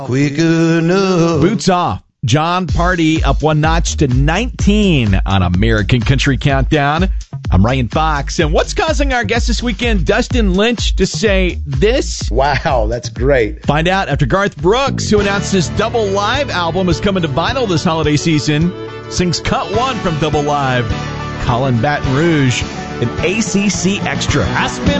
Quick enough. Boots off. John Party up one notch to 19 on American Country Countdown. I'm Ryan Fox, and what's causing our guest this weekend, Dustin Lynch, to say this? Wow, that's great. Find out after Garth Brooks, who announced his Double Live album is coming to vinyl this holiday season, sings Cut One from Double Live. Colin Baton Rouge, an ACC Extra. I spent